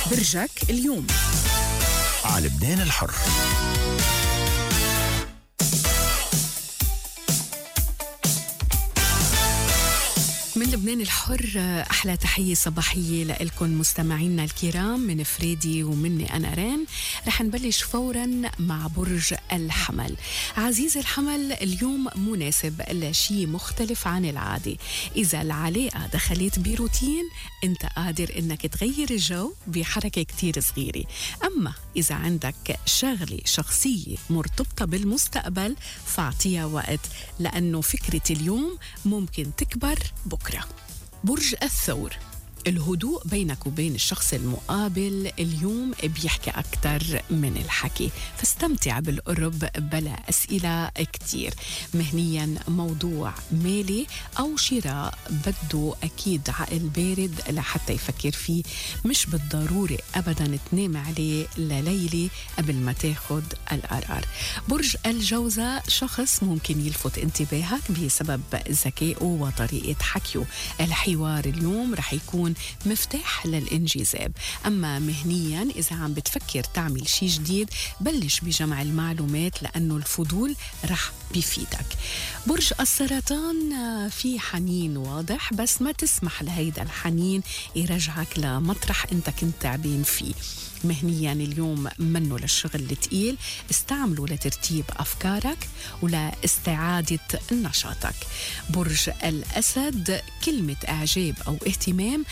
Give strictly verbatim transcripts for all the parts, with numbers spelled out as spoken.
برجك اليوم على لبنان الحر. من لبنان الحر، أحلى تحية صباحية لكم مستمعينا الكرام من فريدي ومني أنا رين. رح نبلش فورا مع برج الحمل. عزيزي الحمل، اليوم مناسب لشيء مختلف عن العادة. إذا العلاقة دخلت بروتين، أنت قادر أنك تغير الجو بحركة كتير صغيرة. أما إذا عندك شغلة شخصية مرتبطة بالمستقبل، فاعطيها وقت، لأنه فكرة اليوم ممكن تكبر بكرة. برج الثور، الهدوء بينك وبين الشخص المقابل اليوم بيحكي أكتر من الحكي، فاستمتع بالقرب بلا أسئلة كتير. مهنيا موضوع مالي أو شراء بده أكيد عقل بارد لحتى يفكر فيه، مش بالضروري أبدا تنام عليه لليلة قبل ما تاخد القرار. برج الجوزة، شخص ممكن يلفت انتباهك بسبب ذكائه وطريقة حكيه. الحوار اليوم رح يكون مفتاح للانجذاب. أما مهنيا، إذا عم بتفكر تعمل شيء جديد، بلش بجمع المعلومات لأنه الفضول رح بيفيدك. برج السرطان، في حنين واضح، بس ما تسمح لهيدا الحنين يرجعك لمطرح انت كنت تعبين فيه. مهنيا اليوم منه للشغل الثقيل، استعمله لترتيب أفكارك ولاستعادة نشاطك. برج الأسد، كلمة إعجاب أو اهتمام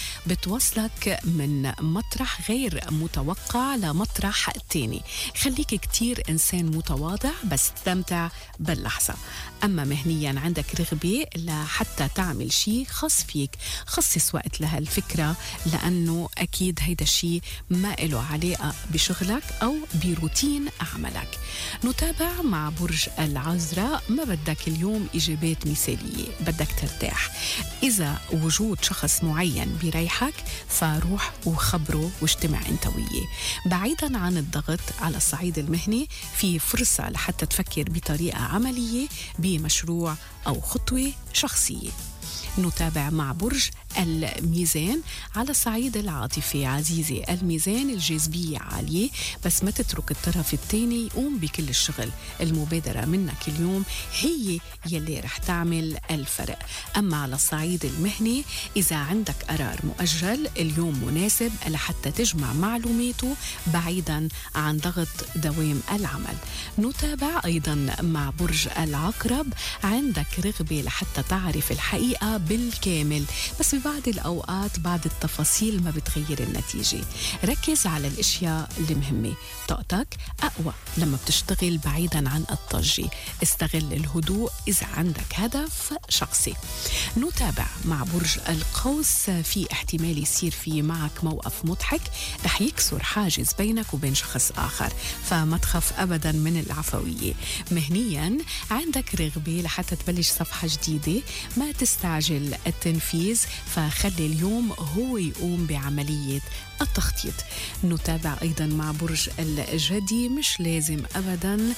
بتوصلك من مطرح غير متوقع لمطرح تاني. خليك كتير إنسان متواضع، بس استمتع باللحظة. أما مهنيا عندك رغبة لحتى تعمل شيء خاص فيك، خصص وقت لهالفكرة، لأنه أكيد هيدا الشيء ما إله علاقة بشغلك أو بروتين عملك. نتابع مع برج العذراء، ما بدك اليوم إجابات مثالية، بدك ترتاح. إذا وجود شخص معين بيريحك، فروح وخبره واجتمع انت وياه. بعيدا عن الضغط على الصعيد المهني، في فرصة لحتى تفكر بطريقة عملية بمشروع أو خطوة شخصية. نتابع مع برج الميزان. على الصعيد العاطفي عزيزي الميزان، الجاذبية عالية، بس ما تترك الطرف الثاني يقوم بكل الشغل. المبادرة منك اليوم هي يلي رح تعمل الفرق. أما على الصعيد المهني، إذا عندك قرار مؤجل، اليوم مناسب لحتى تجمع معلوماته بعيدا عن ضغط دوام العمل. نتابع أيضا مع برج العقرب. عندك رغبة لحتى تعرف الحقيقة بالكامل، بس ببعض الأوقات بعض التفاصيل ما بتغير النتيجة. ركز على الأشياء المهمة. طاقتك أقوى لما بتشتغل بعيدا عن الضجة. استغل الهدوء إذا عندك هدف شخصي. نتابع مع برج القوس. في احتمال يصير في معك موقف مضحك رح يكسر حاجز بينك وبين شخص آخر، فما تخاف أبدا من العفوية. مهنيا عندك رغبة لحتى تبلش صفحة جديدة، ما تستعجل التنفيذ، فخلي اليوم هو يقوم بعملية التخطيط. نتابع أيضا مع برج الجدي. مش لازم أبدا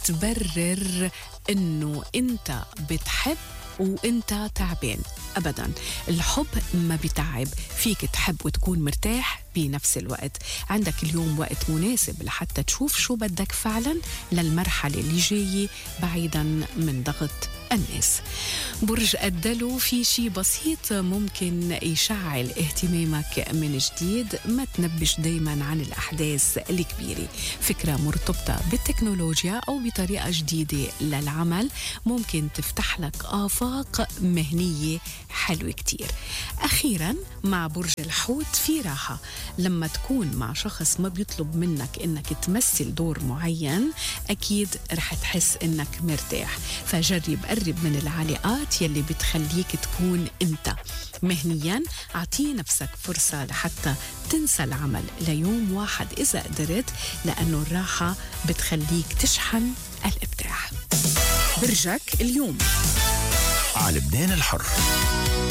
تبرر أنه أنت بتحب وانت تعبان، أبدا. الحب ما بيتعب، فيك تحب وتكون مرتاح بنفس الوقت. عندك اليوم وقت مناسب لحتى تشوف شو بدك فعلا للمرحلة اللي جاية بعيدا من ضغط الناس. برج الدلو، في شيء بسيط ممكن يشعل اهتمامك من جديد. ما تنبش دايما عن الأحداث الكبيرة. فكرة مرتبطة بالتكنولوجيا أو بطريقة جديدة للعمل ممكن تفتح لك آفاق مهنية حلوة كتير. أخيرا مع برج الحوت، في راحة لما تكون مع شخص ما بيطلب منك إنك تمثل دور معين، أكيد رح تحس إنك مرتاح. فجرب قرب من العلاقات يلي بتخليك تكون أنت. مهنيا أعطي نفسك فرصة لحتى تنسى العمل ليوم واحد إذا قدرت، لأنه الراحة بتخليك تشحن الإبداع. برجك اليوم على لبنان الحر.